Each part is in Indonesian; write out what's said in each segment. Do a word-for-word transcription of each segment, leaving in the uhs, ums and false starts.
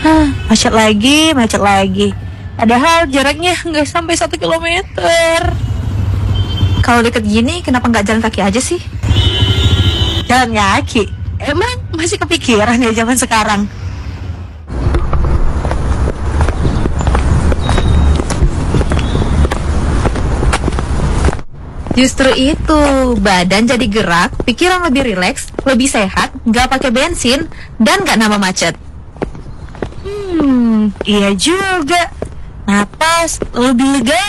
Hah, macet lagi, macet lagi. Padahal jaraknya nggak sampai satu kilometer. Kalau deket gini, kenapa nggak jalan kaki aja sih? Jalan kaki? Emang masih kepikiran ya zaman sekarang? Justru itu, badan jadi gerak, pikiran lebih rileks, lebih sehat, nggak pakai bensin, dan nggak nambah macet. Hmm, iya juga. Napas lebih lega.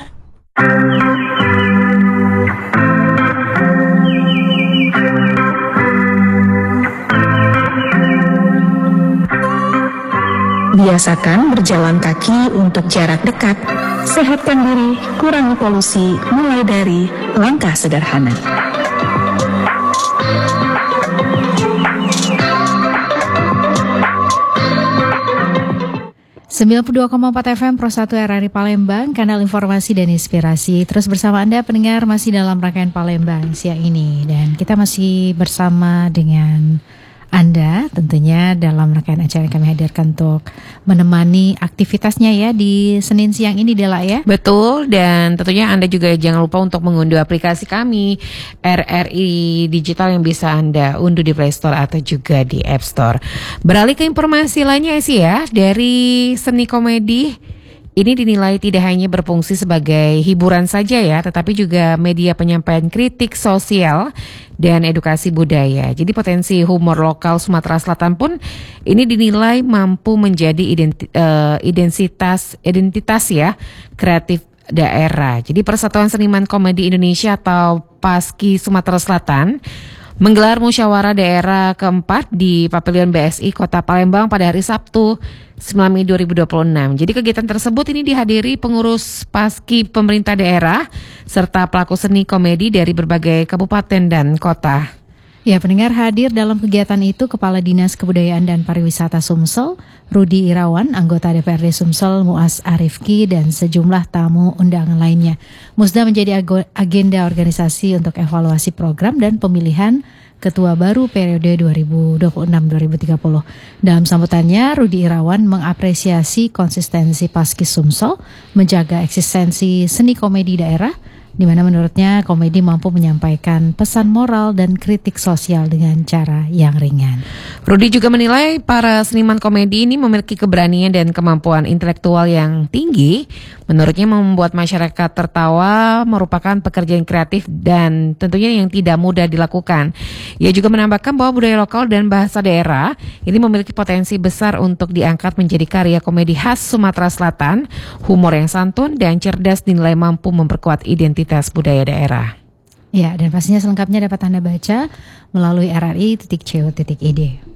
Biasakan berjalan kaki untuk jarak dekat. Sehatkan diri, kurangi polusi, mulai dari langkah sederhana. sembilan puluh dua koma empat F M Pro satu R R I Palembang, kanal informasi dan inspirasi. Terus bersama Anda pendengar masih dalam rangkaian Palembang siang ini. Dan kita masih bersama dengan Anda tentunya dalam rangkaian acara yang kami hadirkan untuk menemani aktivitasnya ya di Senin siang ini Dela ya. Betul, dan tentunya Anda juga jangan lupa untuk mengunduh aplikasi kami R R I Digital yang bisa Anda unduh di Play Store atau juga di App Store. Beralih ke informasi lainnya sih ya, dari seni komedi ini dinilai tidak hanya berfungsi sebagai hiburan saja ya, tetapi juga media penyampaian kritik sosial dan edukasi budaya. Jadi potensi humor lokal Sumatera Selatan pun ini dinilai mampu menjadi identi, uh, identitas identitas ya kreatif daerah. Jadi Persatuan Seniman Komedi Indonesia atau PASKI Sumatera Selatan menggelar musyawarah daerah keempat di Pavilion B S I Kota Palembang pada hari Sabtu sembilan Mei dua ribu dua puluh enam. Jadi kegiatan tersebut ini dihadiri pengurus PASKI pemerintah daerah serta pelaku seni komedi dari berbagai kabupaten dan kota. Ya, pendengar, hadir dalam kegiatan itu Kepala Dinas Kebudayaan dan Pariwisata Sumsel, Rudi Irawan, anggota D P R D Sumsel, Muaz Arifki, dan sejumlah tamu undangan lainnya. Musda menjadi agenda organisasi untuk evaluasi program dan pemilihan Ketua baru periode dua ribu dua puluh enam sampai dua ribu tiga puluh. Dalam sambutannya, Rudi Irawan mengapresiasi konsistensi PASKI Sumsel, menjaga eksistensi seni komedi daerah, di mana menurutnya komedi mampu menyampaikan pesan moral dan kritik sosial dengan cara yang ringan. Rudi juga menilai para seniman komedi ini memiliki keberanian dan kemampuan intelektual yang tinggi. Menurutnya membuat masyarakat tertawa merupakan pekerjaan kreatif dan tentunya yang tidak mudah dilakukan. Ia juga menambahkan bahwa budaya lokal dan bahasa daerah ini memiliki potensi besar untuk diangkat menjadi karya komedi khas Sumatera Selatan. Humor yang santun dan cerdas dinilai mampu memperkuat identitas budaya daerah. Ya, dan pastinya selengkapnya dapat Anda baca melalui r r i titik co titik i d.